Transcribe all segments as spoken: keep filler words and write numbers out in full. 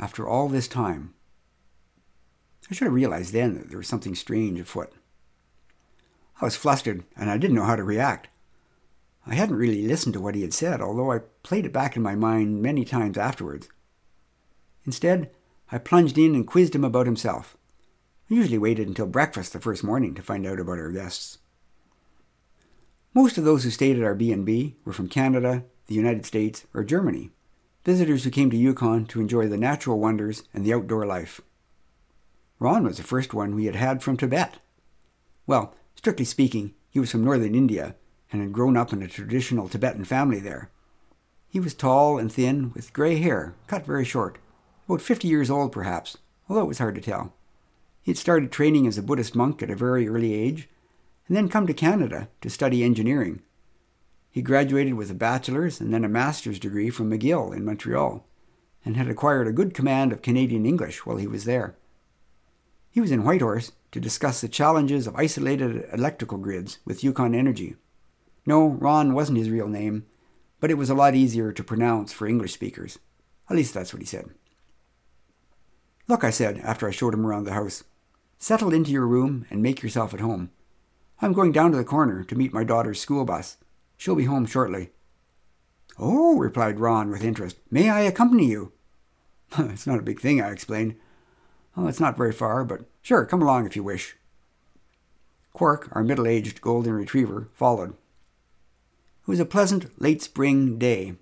after all this time? I should have realized then that there was something strange afoot. I was flustered, and I didn't know how to react. I hadn't really listened to what he had said, although I played it back in my mind many times afterwards. Instead, I plunged in and quizzed him about himself. I usually waited until breakfast the first morning to find out about our guests. Most of those who stayed at our B and B were from Canada, the United States, or Germany, visitors who came to Yukon to enjoy the natural wonders and the outdoor life. Ron was the first one we had had from Tibet. Well, strictly speaking, he was from northern India and had grown up in a traditional Tibetan family there. He was tall and thin, with grey hair, cut very short, about fifty years old perhaps, although it was hard to tell. He had started training as a Buddhist monk at a very early age, and then come to Canada to study engineering. He graduated with a bachelor's and then a master's degree from McGill in Montreal, and had acquired a good command of Canadian English while he was there. He was in Whitehorse to discuss the challenges of isolated electrical grids with Yukon Energy. No, Ron wasn't his real name, but it was a lot easier to pronounce for English speakers. At least that's what he said. "Look," I said after I showed him around the house, "settle into your room and make yourself at home. I'm going down to the corner to meet my daughter's school bus. She'll be home shortly." "Oh," replied Ron with interest. "May I accompany you?" "It's not a big thing," I explained. "Oh, it's not very far, but sure, come along if you wish." Quark, our middle-aged golden retriever, followed. It was a pleasant late spring day.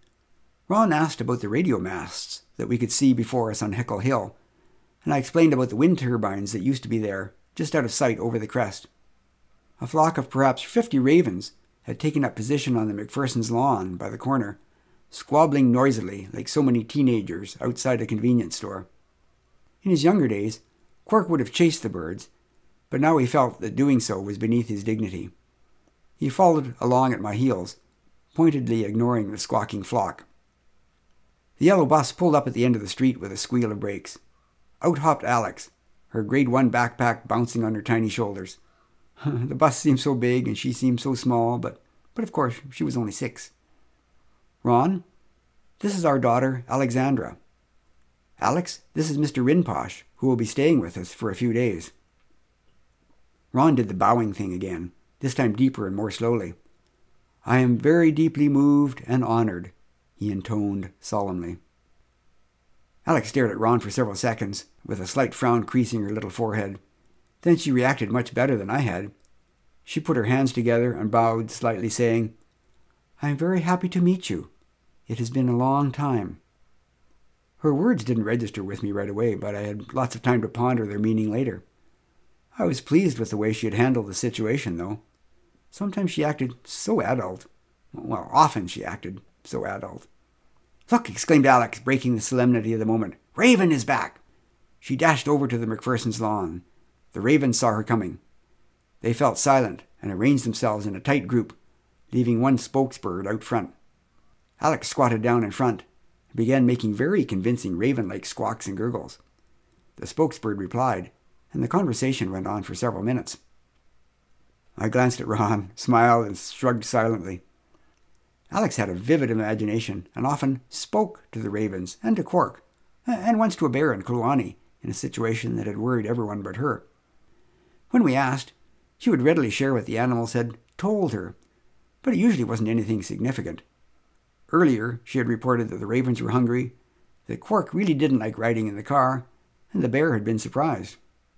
Ron asked about the radio masts that we could see before us on Heckle Hill, and I explained about the wind turbines that used to be there, just out of sight over the crest. A flock of perhaps fifty ravens had taken up position on the McPherson's lawn by the corner, squabbling noisily like so many teenagers outside a convenience store. In his younger days, Quark would have chased the birds, but now he felt that doing so was beneath his dignity. He followed along at my heels, pointedly ignoring the squawking flock. The yellow bus pulled up at the end of the street with a squeal of brakes. Out hopped Alex, her grade one backpack bouncing on her tiny shoulders. The bus seemed so big and she seemed so small, but, but of course she was only six. "Ron, this is our daughter, Alexandra. Alex, this is Mister Rinpoche, who will be staying with us for a few days." Ron did the bowing thing again, this time deeper and more slowly. "I am very deeply moved and honored," he intoned solemnly. Alex stared at Ron for several seconds, with a slight frown creasing her little forehead. Then she reacted much better than I had. She put her hands together and bowed slightly, saying, "I am very happy to meet you. It has been a long time." Her words didn't register with me right away, but I had lots of time to ponder their meaning later. I was pleased with the way she had handled the situation, though. Sometimes she acted so adult. Well, often she acted so adult. "Look," exclaimed Alex, breaking the solemnity of the moment. "Raven is back!" She dashed over to the McPherson's lawn. The ravens saw her coming. They felt silent and arranged themselves in a tight group, leaving one spokesbird out front. Alex squatted down in front and began making very convincing raven-like squawks and gurgles. The spokesbird replied, and the conversation went on for several minutes. I glanced at Ron, smiled, and shrugged silently. Alex had a vivid imagination and often spoke to the ravens and to Quark, and once to a bear in Kluane in a situation that had worried everyone but her. When we asked, she would readily share what the animals had told her, but it usually wasn't anything significant. Earlier, she had reported that the ravens were hungry, that Quark really didn't like riding in the car, and the bear had been surprised.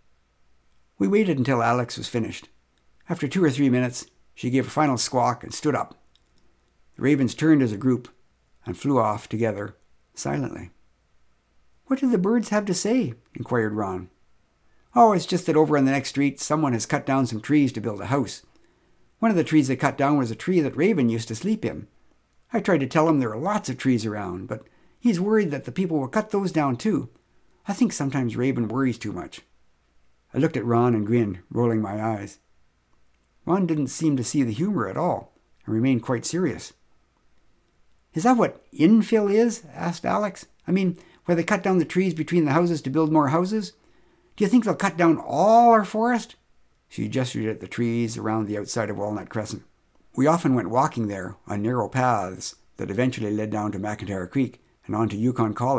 We waited until Alex was finished. After two or three minutes, she gave a final squawk and stood up. The ravens turned as a group and flew off together, silently. "What did the birds have to say?" inquired Ron. "Oh, it's just that over on the next street, someone has cut down some trees to build a house. One of the trees they cut down was a tree that Raven used to sleep in. I tried to tell him there are lots of trees around, but he's worried that the people will cut those down too. I think sometimes Raven worries too much." I looked at Ron and grinned, rolling my eyes. Ron didn't seem to see the humor at all, and remained quite serious. "Is that what infill is?" asked Alex. "I mean, where they cut down the trees between the houses to build more houses? Do you think they'll cut down all our forest?" She gestured at the trees around the outside of Walnut Crescent. We often went walking there on narrow paths that eventually led down to McIntyre Creek and on to Yukon College,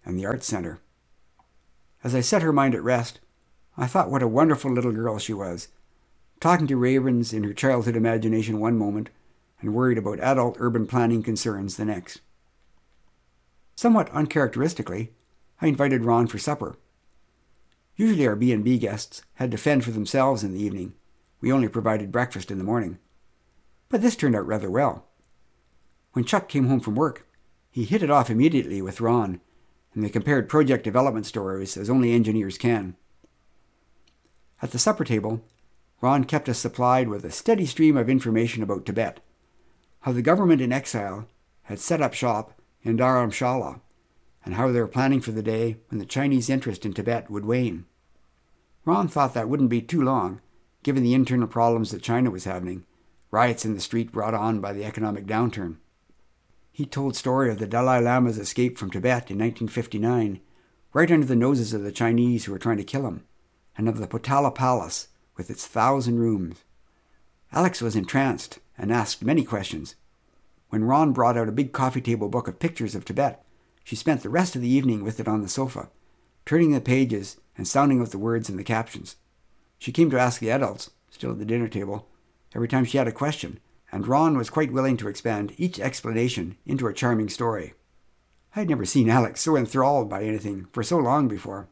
and the Arts Center. As I set her mind at rest, I thought what a wonderful little girl she was, talking to ravens in her childhood imagination one moment and worried about adult urban planning concerns the next. Somewhat uncharacteristically, I invited Ron for supper. Usually our B and B guests had to fend for themselves in the evening. We only provided breakfast in the morning. But this turned out rather well. When Chuck came home from work, he hit it off immediately with Ron, and they compared project development stories as only engineers can. At the supper table, Ron kept us supplied with a steady stream of information about Tibet, how the government in exile had set up shop in Dharamshala, and how they were planning for the day when the Chinese interest in Tibet would wane. Ron thought that wouldn't be too long, given the internal problems that China was having, riots in the street brought on by the economic downturn. He told story of the Dalai Lama's escape from Tibet in nineteen fifty-nine, right under the noses of the Chinese who were trying to kill him, and of the Potala Palace with its thousand rooms. Alex was entranced and asked many questions. When Ron brought out a big coffee table book of pictures of Tibet, she spent the rest of the evening with it on the sofa, turning the pages and sounding out the words in the captions. She came to ask the adults, still at the dinner table, every time she had a question, and Ron was quite willing to expand each explanation into a charming story. I had never seen Alex so enthralled by anything for so long before.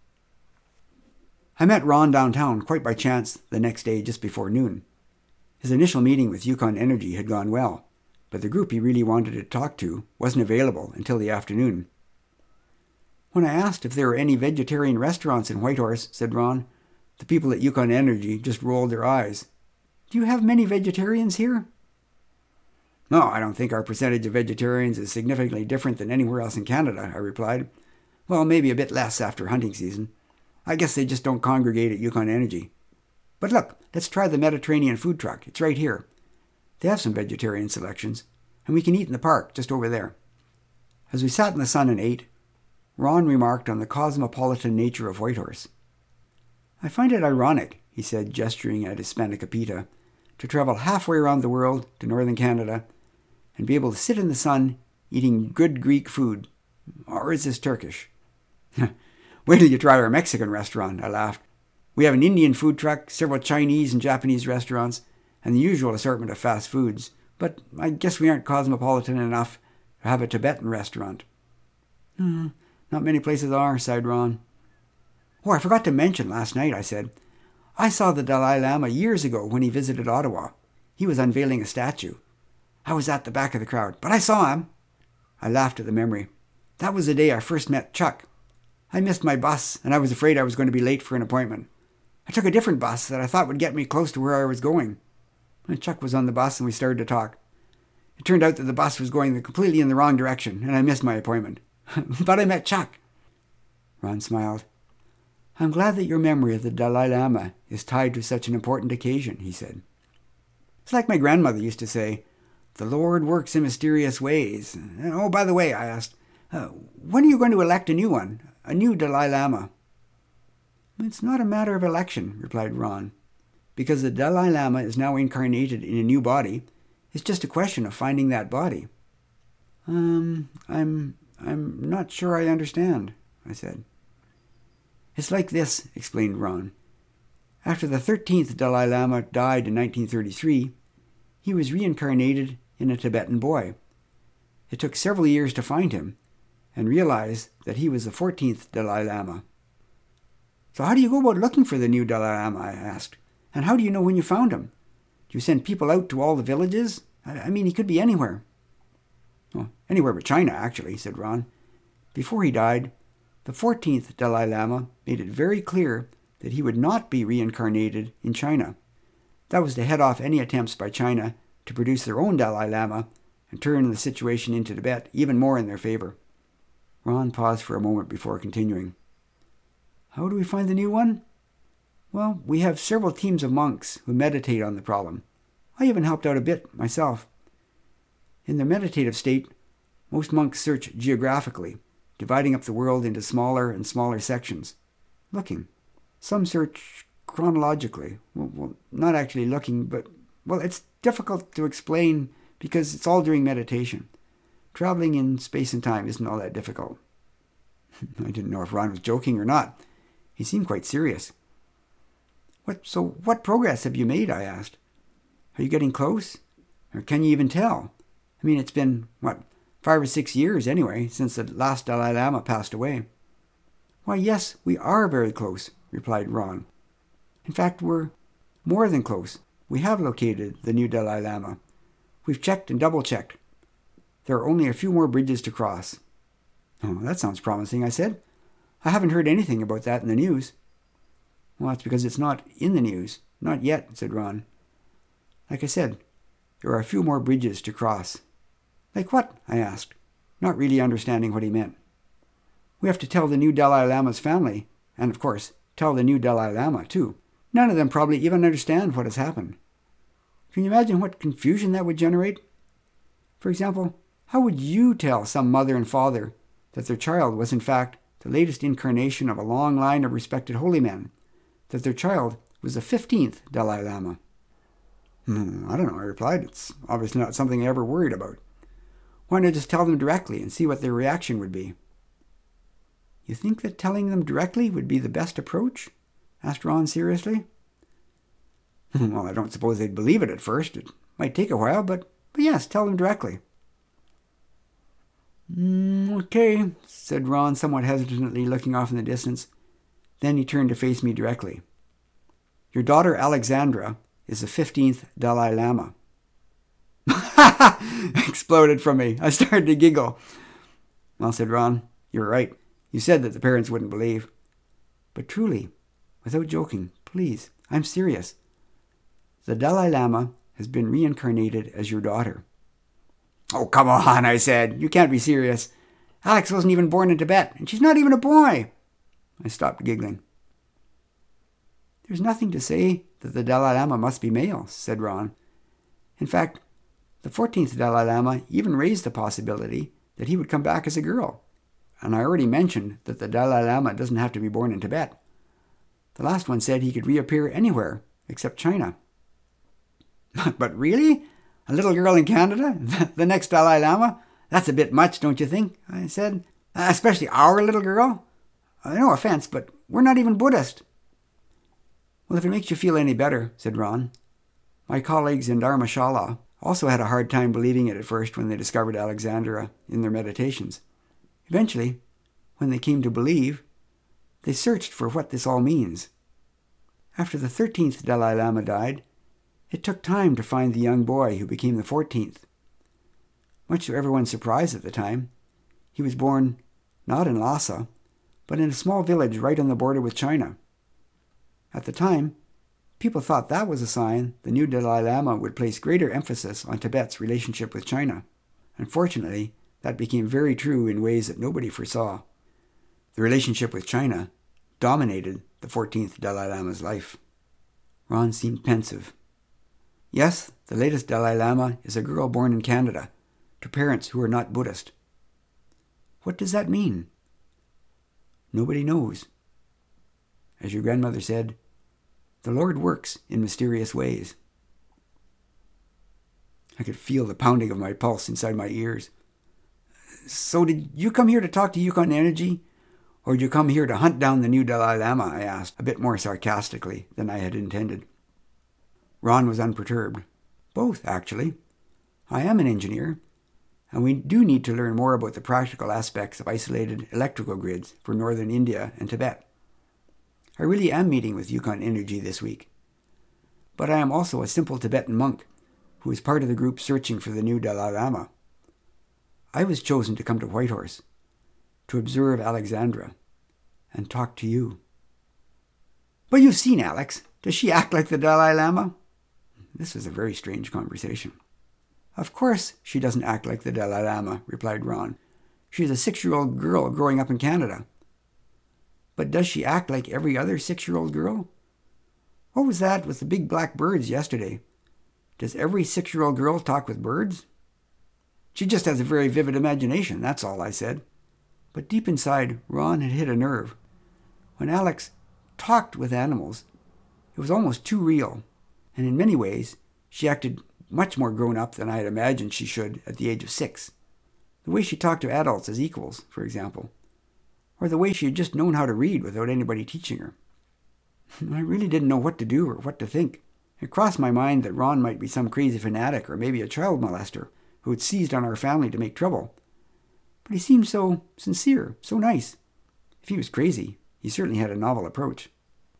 I met Ron downtown quite by chance the next day just before noon. His initial meeting with Yukon Energy had gone well, but the group he really wanted to talk to wasn't available until the afternoon. When I asked if there were any vegetarian restaurants in Whitehorse, said Ron, the people at Yukon Energy just rolled their eyes. Do you have many vegetarians here? No, I don't think our percentage of vegetarians is significantly different than anywhere else in Canada, I replied. Well, maybe a bit less after hunting season. I guess they just don't congregate at Yukon Energy. But look, let's try the Mediterranean food truck. It's right here. They have some vegetarian selections, and we can eat in the park just over there. As we sat in the sun and ate, Ron remarked on the cosmopolitan nature of Whitehorse. I find it ironic, he said, gesturing at his Spanakopita, to travel halfway around the world to northern Canada and be able to sit in the sun eating good Greek food. Or is this Turkish? Wait till you try our Mexican restaurant, I laughed. We have an Indian food truck, several Chinese and Japanese restaurants, and the usual assortment of fast foods, but I guess we aren't cosmopolitan enough to have a Tibetan restaurant. Hmm, not many places are, sighed Ron. Oh, I forgot to mention last night, I said. I saw the Dalai Lama years ago when he visited Ottawa. He was unveiling a statue. I was at the back of the crowd, but I saw him. I laughed at the memory. That was the day I first met Chuck. I missed my bus, and I was afraid I was going to be late for an appointment. I took a different bus that I thought would get me close to where I was going. And Chuck was on the bus, and we started to talk. It turned out that the bus was going completely in the wrong direction, and I missed my appointment. But I met Chuck. Ron smiled. I'm glad that your memory of the Dalai Lama is tied to such an important occasion, he said. It's like my grandmother used to say, the Lord works in mysterious ways. And, oh, by the way, I asked, uh, when are you going to elect a new one, a new Dalai Lama? It's not a matter of election, replied Ron. Because the Dalai Lama is now incarnated in a new body, it's just a question of finding that body. Um, I'm, I'm not sure I understand, I said. It's like this, explained Ron. After the thirteenth Dalai Lama died in nineteen thirty-three, he was reincarnated in a Tibetan boy. It took several years to find him and realize that he was the fourteenth Dalai Lama. So how do you go about looking for the new Dalai Lama, I asked. And how do you know when you found him? Do you send people out to all the villages? I mean, he could be anywhere. Well, anywhere but China, actually, said Ron. Before he died, the fourteenth Dalai Lama made it very clear that he would not be reincarnated in China. That was to head off any attempts by China to produce their own Dalai Lama and turn the situation in Tibet even more in their favor. Ron paused for a moment before continuing. How do we find the new one? Well, we have several teams of monks who meditate on the problem. I even helped out a bit myself. In their meditative state, most monks search geographically, dividing up the world into smaller and smaller sections, looking. Some search chronologically. Well, well, not actually looking, but, well, it's difficult to explain because it's all during meditation. Traveling in space and time isn't all that difficult. I didn't know if Ron was joking or not. He seemed quite serious. What, so what progress have you made? I asked. Are you getting close? Or can you even tell? I mean, it's been, what, five or six years anyway, since the last Dalai Lama passed away. Why, yes, we are very close, replied Ron. In fact, we're more than close. We have located the new Dalai Lama. We've checked and double-checked. There are only a few more bridges to cross. Oh, that sounds promising, I said. I haven't heard anything about that in the news. Well, that's because it's not in the news. Not yet, said Ron. Like I said, there are a few more bridges to cross. Like what? I asked, not really understanding what he meant. We have to tell the new Dalai Lama's family, and of course, tell the new Dalai Lama too. None of them probably even understand what has happened. Can you imagine what confusion that would generate? For example, how would you tell some mother and father that their child was in fact the latest incarnation of a long line of respected holy men, that their child was the fifteenth Dalai Lama? Hmm, I don't know, I replied. It's obviously not something I ever worried about. Why not just tell them directly and see what their reaction would be? You think that telling them directly would be the best approach? Asked Ron seriously. Well, I don't suppose they'd believe it at first. It might take a while, but, but yes, tell them directly. Mm, okay, said Ron, somewhat hesitantly, looking off in the distance. Then he turned to face me directly. Your daughter Alexandra is the fifteenth Dalai Lama. Exploded from me. I started to giggle. Well, said Ron, you're right. You said that the parents wouldn't believe. But truly, without joking, please, I'm serious. The Dalai Lama has been reincarnated as your daughter. Oh, come on, I said. You can't be serious. Alex wasn't even born in Tibet, and she's not even a boy. I stopped giggling. There's nothing to say that the Dalai Lama must be male, said Ron. In fact, the fourteenth Dalai Lama even raised the possibility that he would come back as a girl. And I already mentioned that the Dalai Lama doesn't have to be born in Tibet. The last one said he could reappear anywhere except China. But really? A little girl in Canada? The next Dalai Lama? That's a bit much, don't you think? I said. Especially our little girl? Uh, no offense, but we're not even Buddhist. Well, if it makes you feel any better, said Ron. My colleagues in Dharamshala also had a hard time believing it at first when they discovered Alexandra in their meditations. Eventually, when they came to believe, they searched for what this all means. After the thirteenth Dalai Lama died, it took time to find the young boy who became the fourteenth. Much to everyone's surprise at the time, he was born not in Lhasa, but in a small village right on the border with China. At the time, people thought that was a sign the new Dalai Lama would place greater emphasis on Tibet's relationship with China. Unfortunately, that became very true in ways that nobody foresaw. The relationship with China dominated the fourteenth Dalai Lama's life. Ron seemed pensive. Yes, the latest Dalai Lama is a girl born in Canada, to parents who are not Buddhist. What does that mean? Nobody knows. As your grandmother said, the Lord works in mysterious ways. I could feel the pounding of my pulse inside my ears. So did you come here to talk to Yukon Energy? Or did you come here to hunt down the new Dalai Lama? I asked, a bit more sarcastically than I had intended. Ron was unperturbed. Both, actually. I am an engineer, and we do need to learn more about the practical aspects of isolated electrical grids for northern India and Tibet. I really am meeting with Yukon Energy this week. But I am also a simple Tibetan monk who is part of the group searching for the new Dalai Lama. I was chosen to come to Whitehorse, to observe Alexandra, and talk to you. But you've seen Alex. Does she act like the Dalai Lama? This was a very strange conversation. Of course she doesn't act like the Dalai Lama, replied Ron. She's a six-year-old girl growing up in Canada. But does she act like every other six-year-old girl? What was that with the big black birds yesterday? Does every six-year-old girl talk with birds? She just has a very vivid imagination, that's all, I said. But deep inside, Ron had hit a nerve. When Alex talked with animals, it was almost too real, and in many ways, she acted much more grown up than I had imagined she should at the age of six. The way she talked to adults as equals, for example. or the way she had just known how to read without anybody teaching her. I really didn't know what to do or what to think. It crossed my mind that Ron might be some crazy fanatic or maybe a child molester who had seized on our family to make trouble. But he seemed so sincere, so nice. If he was crazy, he certainly had a novel approach.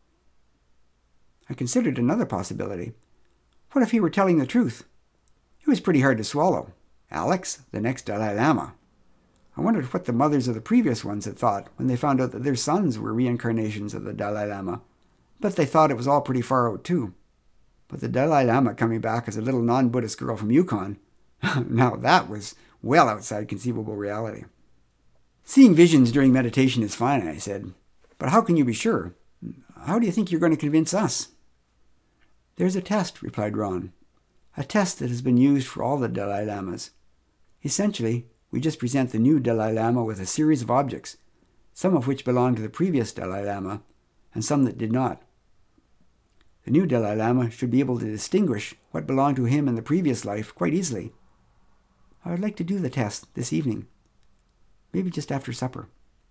I considered another possibility. What if he were telling the truth? It was pretty hard to swallow. Alex, the next Dalai Lama. I wondered what the mothers of the previous ones had thought when they found out that their sons were reincarnations of the Dalai Lama. But they thought it was all pretty far out too. But the Dalai Lama coming back as a little non-Buddhist girl from Yukon, now that was well outside conceivable reality. Seeing visions during meditation is fine, I said. But how can you be sure? How do you think you're going to convince us? There's a test, replied Ron. A test that has been used for all the Dalai Lamas. Essentially, we just present the new Dalai Lama with a series of objects, some of which belong to the previous Dalai Lama, and some that did not. The new Dalai Lama should be able to distinguish what belonged to him in the previous life quite easily. I would like to do the test this evening, maybe just after supper.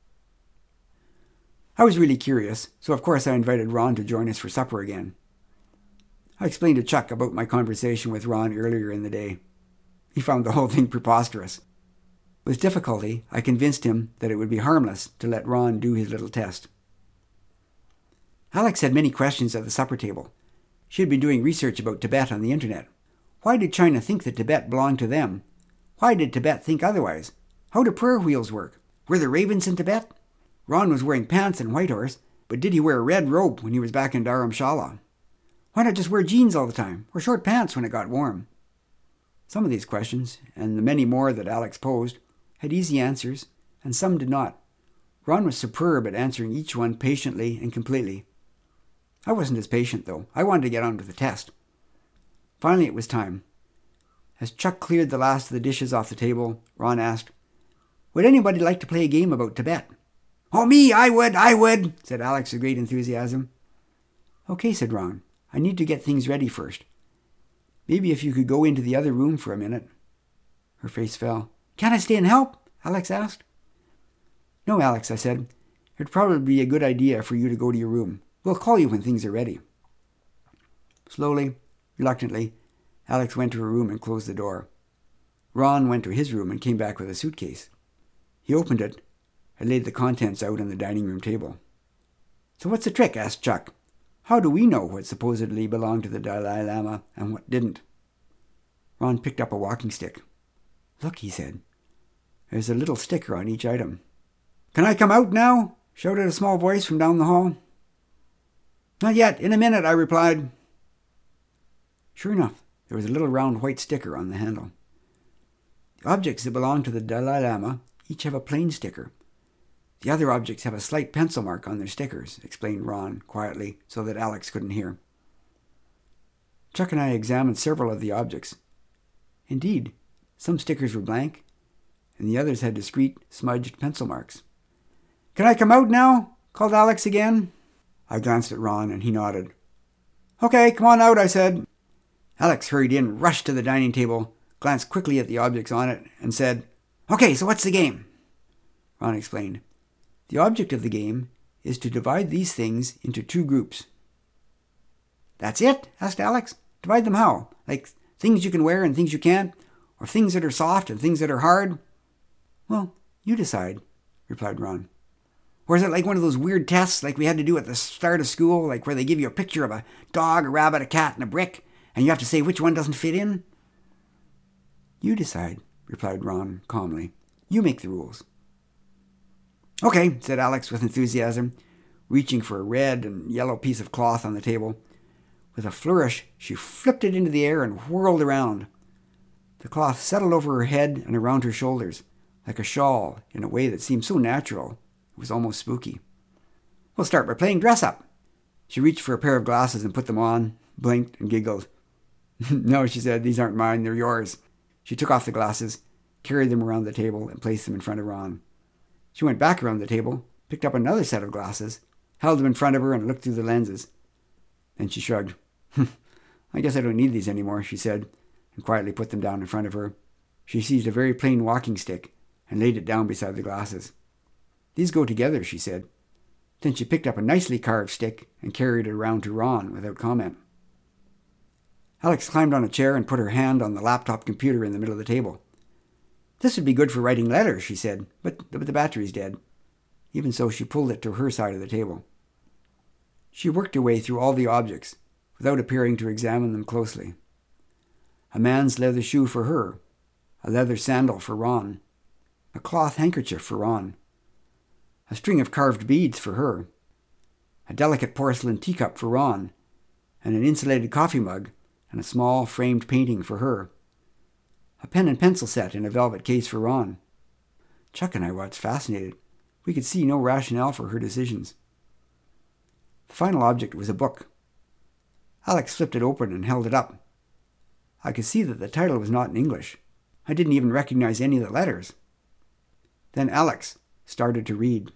I was really curious, so of course I invited Ron to join us for supper again. I explained to Chuck about my conversation with Ron earlier in the day. He found the whole thing preposterous. With difficulty, I convinced him that it would be harmless to let Ron do his little test. Alex had many questions at the supper table. She had been doing research about Tibet on the internet. Why did China think that Tibet belonged to them? Why did Tibet think otherwise? How do prayer wheels work? Were there ravens in Tibet? Ron was wearing pants in Whitehorse, but did he wear a red robe when he was back in Dharamshala? Why not just wear jeans all the time, or short pants when it got warm? Some of these questions, and the many more that Alex posed, had easy answers, and some did not. Ron was superb at answering each one patiently and completely. I wasn't as patient, though. I wanted to get on with the test. Finally, it was time. As Chuck cleared the last of the dishes off the table, Ron asked, "Would anybody like to play a game about Tibet?" "Oh, me, I would, I would," said Alex with great enthusiasm. "Okay," said Ron. "I need to get things ready first. Maybe if you could go into the other room for a minute." Her face fell. "Can't I stay and help?" Alex asked. "No, Alex," I said. "It'd probably be a good idea for you to go to your room. We'll call you when things are ready." Slowly, reluctantly, Alex went to her room and closed the door. Ron went to his room and came back with a suitcase. He opened it and laid the contents out on the dining room table. "So what's the trick?" asked Chuck. "How do we know what supposedly belonged to the Dalai Lama and what didn't?" Ron picked up a walking stick. "Look," he said. "There's a little sticker on each item." "Can I come out now?" shouted a small voice from down the hall. "Not yet. In a minute," I replied. Sure enough, there was a little round white sticker on the handle. The objects that belong to the Dalai Lama each have a plain sticker. The other objects have a slight pencil mark on their stickers, explained Ron quietly so that Alex couldn't hear. Chuck and I examined several of the objects. Indeed, some stickers were blank, and the others had discreet, smudged pencil marks. "Can I come out now?" called Alex again. I glanced at Ron, and he nodded. "Okay, come on out," I said. Alex hurried in, rushed to the dining table, glanced quickly at the objects on it, and said, "Okay, so what's the game?" Ron explained. "The object of the game is to divide these things into two groups." "That's it?" asked Alex. "Divide them how? Like things you can wear and things you can't? Or things that are soft and things that are hard?" "Well, you decide," replied Ron. "Or is it like one of those weird tests like we had to do at the start of school, like where they give you a picture of a dog, a rabbit, a cat, and a brick, and you have to say which one doesn't fit in?" "You decide," replied Ron calmly. "You make the rules." "Okay," said Alex with enthusiasm, reaching for a red and yellow piece of cloth on the table. With a flourish, she flipped it into the air and whirled around. The cloth settled over her head and around her shoulders, like a shawl, in a way that seemed so natural it was almost spooky. "We'll start by playing dress-up." She reached for a pair of glasses and put them on, blinked, and giggled. "No," she said, "these aren't mine, they're yours." She took off the glasses, carried them around the table, and placed them in front of Ron. She went back around the table, picked up another set of glasses, held them in front of her, and looked through the lenses. Then she shrugged. "I guess I don't need these anymore," she said, and quietly put them down in front of her. She seized a very plain walking stick and laid it down beside the glasses. These go together, she said. Then she picked up a nicely carved stick and carried it around to Ron without comment. Alex climbed on a chair and put her hand on the laptop computer in the middle of the table. This would be good for writing letters, she said, but the battery's dead. Even so, she pulled it to her side of the table. She worked her way through all the objects, without appearing to examine them closely. A man's leather shoe for her, a leather sandal for Ron, a cloth handkerchief for Ron, a string of carved beads for her, a delicate porcelain teacup for Ron, and an insulated coffee mug and a small framed painting for her, a pen and pencil set in a velvet case for Ron. Chuck and I watched fascinated. We could see no rationale for her decisions. The final object was a book. Alex flipped it open and held it up. I could see that the title was not in English. I didn't even recognize any of the letters. Then Alex started to read.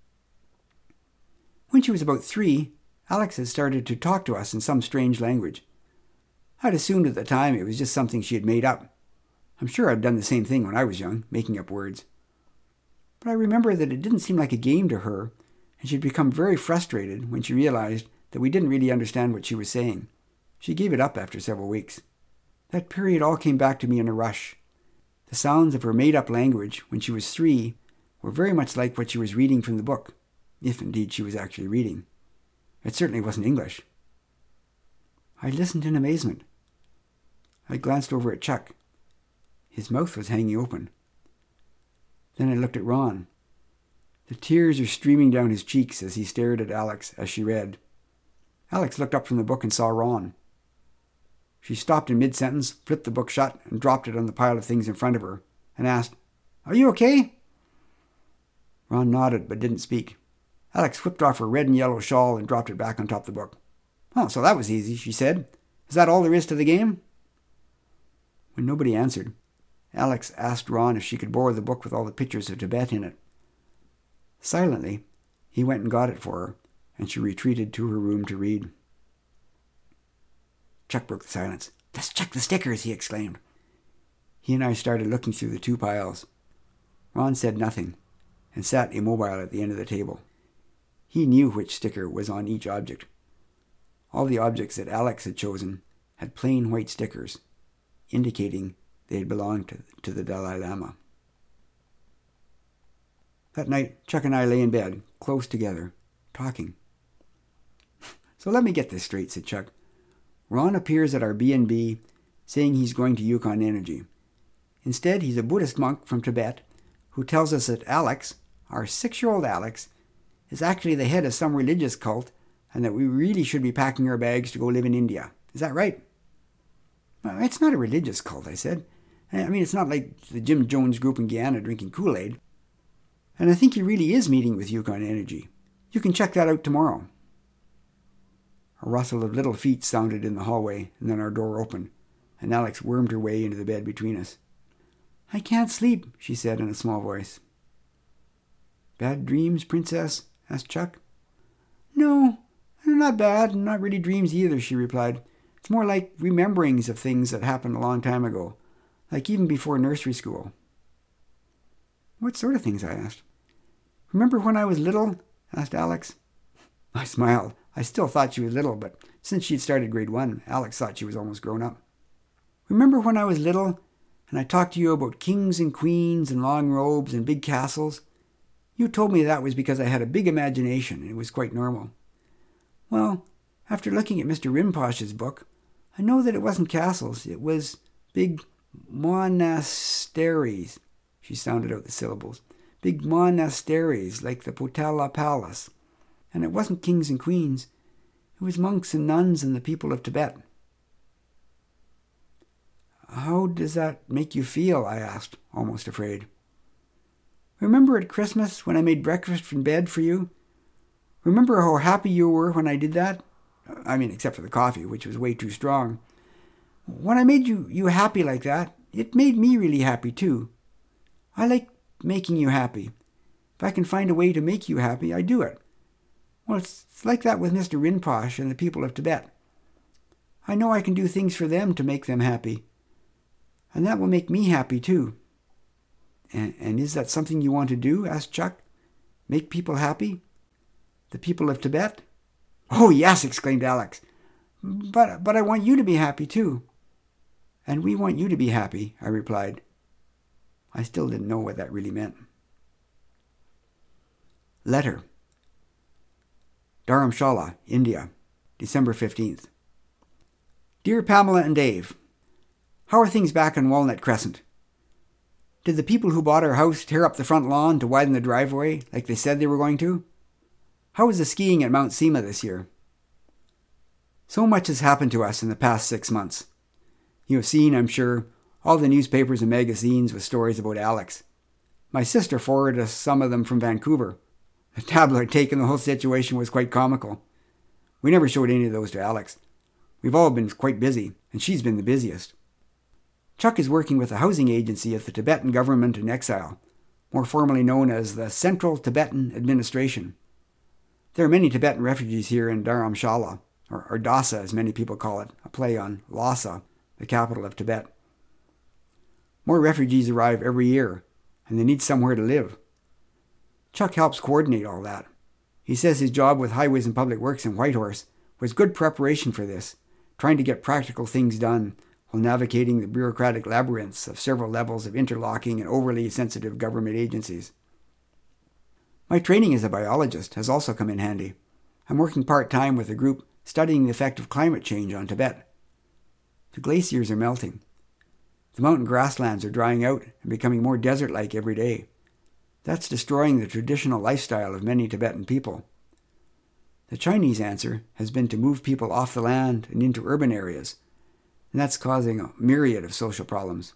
When she was about three, Alex had started to talk to us in some strange language. I'd assumed at the time it was just something she had made up. I'm sure I'd done the same thing when I was young, making up words. But I remember that it didn't seem like a game to her, and she'd become very frustrated when she realized that we didn't really understand what she was saying. She gave it up after several weeks. That period all came back to me in a rush. The sounds of her made-up language when she was three were very much like what she was reading from the book, if indeed she was actually reading. It certainly wasn't English. I listened in amazement. I glanced over at Chuck. His mouth was hanging open. Then I looked at Ron. The tears were streaming down his cheeks as he stared at Alex as she read. Alex looked up from the book and saw Ron. She stopped in mid-sentence, flipped the book shut, and dropped it on the pile of things in front of her, and asked, "Are you okay?" Ron nodded but didn't speak. Alex whipped off her red and yellow shawl and dropped it back on top of the book. "Oh, so that was easy," she said. "Is that all there is to the game?" When nobody answered, Alex asked Ron if she could borrow the book with all the pictures of Tibet in it. Silently, he went and got it for her, and she retreated to her room to read. Chuck broke the silence. "Let's check the stickers," he exclaimed. He and I started looking through the two piles. Ron said nothing, and sat immobile at the end of the table. He knew which sticker was on each object. All the objects that Alex had chosen had plain white stickers, indicating they had belonged to, to the Dalai Lama. That night, Chuck and I lay in bed, close together, talking. "So let me get this straight," said Chuck. "Ron appears at our B and B saying he's going to Yukon Energy. Instead, he's a Buddhist monk from Tibet who tells us that Alex, our six-year-old Alex, is actually the head of some religious cult and that we really should be packing our bags to go live in India. Is that right?" "Well, it's not a religious cult," I said. "I mean, it's not like the Jim Jones group in Guyana drinking Kool-Aid. And I think he really is meeting with Yukon Energy. You can check that out tomorrow." A rustle of little feet sounded in the hallway, and then our door opened, and Alex wormed her way into the bed between us. "I can't sleep," she said in a small voice. "Bad dreams, Princess?" asked Chuck. "No, not bad, and not really dreams either," she replied. "It's more like rememberings of things that happened a long time ago, like even before nursery school." "What sort of things?" I asked. "Remember when I was little?" asked Alex. I smiled. I still thought she was little, but since she'd started grade one, Alex thought she was almost grown up. "Remember when I was little and I talked to you about kings and queens and long robes and big castles? You told me that was because I had a big imagination and it was quite normal. Well, after looking at Mister Rinpoche's book, I know that it wasn't castles. It was big monasteries." She sounded out the syllables. "Big monasteries like the Potala Palace. And it wasn't kings and queens. It was monks and nuns and the people of Tibet." "How does that make you feel?" I asked, almost afraid. "Remember at Christmas when I made breakfast from bed for you? Remember how happy you were when I did that? I mean, except for the coffee, which was way too strong. When I made you, you happy like that, it made me really happy too. I like making you happy. If I can find a way to make you happy, I do it. Well, it's like that with Mister Rinpoche and the people of Tibet. I know I can do things for them to make them happy. And that will make me happy too." And, and is that something you want to do?" asked Chuck. Make people happy? The people of Tibet? Oh, yes, exclaimed Alex. But, but I want you to be happy, too. And we want you to be happy, I replied. I still didn't know what that really meant. Letter. Dharamshala, India, December fifteenth. Dear Pamela and Dave, how are things back on Walnut Crescent? Did the people who bought our house tear up the front lawn to widen the driveway like they said they were going to? How was the skiing at Mount Sema this year? So much has happened to us in the past six months. You have seen, I'm sure, all the newspapers and magazines with stories about Alex. My sister forwarded us some of them from Vancouver. The tabloid take on the whole situation was quite comical. We never showed any of those to Alex. We've all been quite busy, and she's been the busiest. Chuck is working with a housing agency of the Tibetan government in exile, more formally known as the Central Tibetan Administration. There are many Tibetan refugees here in Dharamshala, or, or Dasa as many people call it, a play on Lhasa, the capital of Tibet. More refugees arrive every year, and they need somewhere to live. Chuck helps coordinate all that. He says his job with Highways and Public Works in Whitehorse was good preparation for this, trying to get practical things done while navigating the bureaucratic labyrinths of several levels of interlocking and overly sensitive government agencies. My training as a biologist has also come in handy. I'm working part-time with a group studying the effect of climate change on Tibet. The glaciers are melting. The mountain grasslands are drying out and becoming more desert-like every day. That's destroying the traditional lifestyle of many Tibetan people. The Chinese answer has been to move people off the land and into urban areas, and that's causing a myriad of social problems.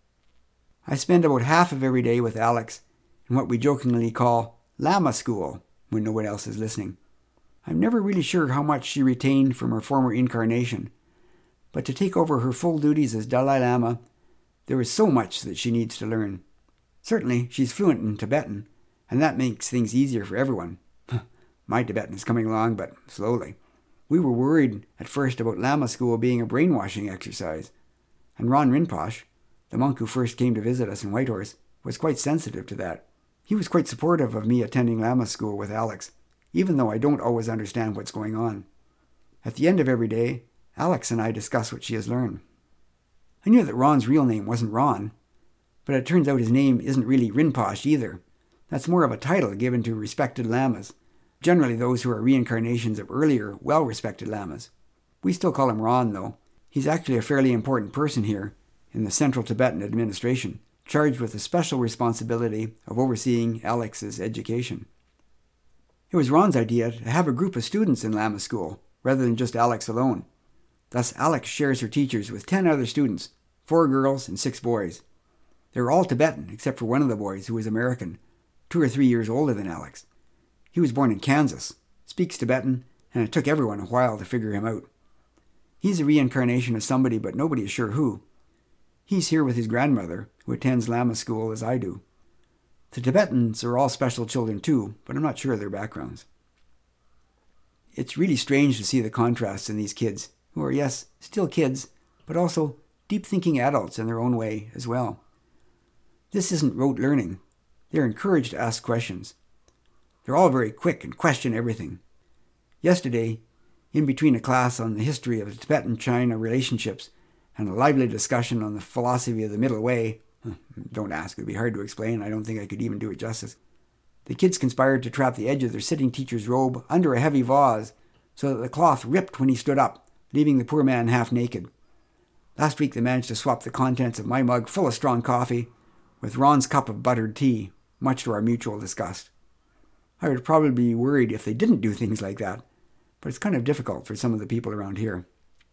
I spend about half of every day with Alex in what we jokingly call Lama School when no one else is listening. I'm never really sure how much she retained from her former incarnation, but to take over her full duties as Dalai Lama, there is so much that she needs to learn. Certainly, she's fluent in Tibetan, and that makes things easier for everyone. My Tibetan is coming along, but slowly. We were worried at first about Lama School being a brainwashing exercise, and Ron Rinpoche, the monk who first came to visit us in Whitehorse, was quite sensitive to that. He was quite supportive of me attending Lama School with Alex, even though I don't always understand what's going on. At the end of every day, Alex and I discuss what she has learned. I knew that Ron's real name wasn't Ron, but it turns out his name isn't really Rinpoche either. That's more of a title given to respected lamas, generally those who are reincarnations of earlier, well-respected lamas. We still call him Ron, though. He's actually a fairly important person here in the Central Tibetan Administration, charged with the special responsibility of overseeing Alex's education. It was Ron's idea to have a group of students in Lama School, rather than just Alex alone. Thus, Alex shares her teachers with ten other students, four girls and six boys. They were all Tibetan, except for one of the boys, who was American, two or three years older than Alex. He was born in Kansas, speaks Tibetan, and it took everyone a while to figure him out. He's a reincarnation of somebody, but nobody is sure who. He's here with his grandmother, who attends Lama School as I do. The Tibetans are all special children too, but I'm not sure of their backgrounds. It's really strange to see the contrasts in these kids, who are, yes, still kids, but also deep-thinking adults in their own way as well. This isn't rote learning. They're encouraged to ask questions. They're all very quick and question everything. Yesterday, in between a class on the history of the Tibetan-China relationships and a lively discussion on the philosophy of the middle way, don't ask, it would be hard to explain, I don't think I could even do it justice, the kids conspired to trap the edge of their sitting teacher's robe under a heavy vase so that the cloth ripped when he stood up, leaving the poor man half naked. Last week they managed to swap the contents of my mug full of strong coffee with Ron's cup of buttered tea, much to our mutual disgust. I would probably be worried if they didn't do things like that, but it's kind of difficult for some of the people around here.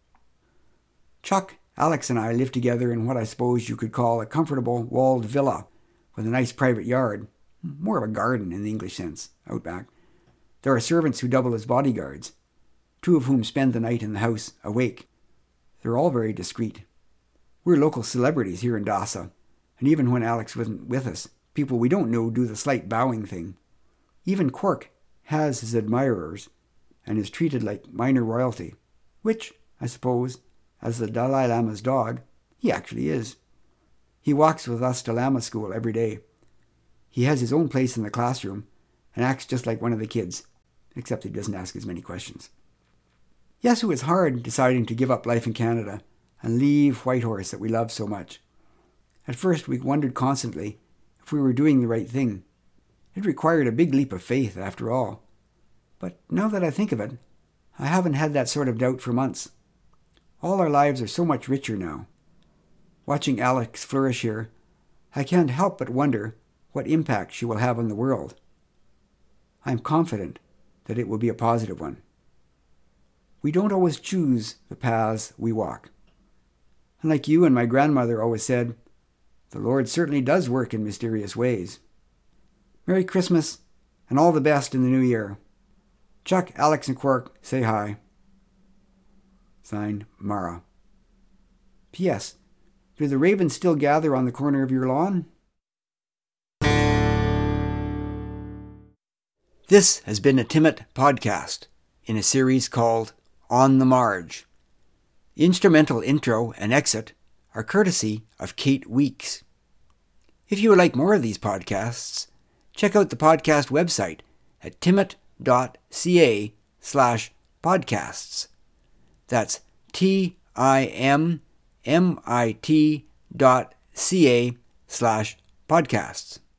Chuck, Alex and I live together in what I suppose you could call a comfortable walled villa with a nice private yard, more of a garden in the English sense, out back. There are servants who double as bodyguards, two of whom spend the night in the house awake. They're all very discreet. We're local celebrities here in Dasa, and even when Alex wasn't with us, people we don't know do the slight bowing thing. Even Quirk has his admirers and is treated like minor royalty, which, I suppose, as the Dalai Lama's dog, he actually is. He walks with us to Lama School every day. He has his own place in the classroom, and acts just like one of the kids, except he doesn't ask as many questions. Yes, it was hard deciding to give up life in Canada and leave Whitehorse that we loved so much. At first, we wondered constantly if we were doing the right thing. It required a big leap of faith, after all. But now that I think of it, I haven't had that sort of doubt for months. All our lives are so much richer now. Watching Alex flourish here, I can't help but wonder what impact she will have on the world. I am confident that it will be a positive one. We don't always choose the paths we walk. And like you and my grandmother always said, the Lord certainly does work in mysterious ways. Merry Christmas, and all the best in the new year. Chuck, Alex, and Quark say hi. Signed, Mara. P S. Do the ravens still gather on the corner of your lawn? This has been a Timmit podcast in a series called On the Marge. The instrumental intro and exit are courtesy of Kate Weeks. If you would like more of these podcasts, check out the podcast website at timmit.ca slash podcasts. That's T-I-M-M-I-T dot C-A slash podcasts.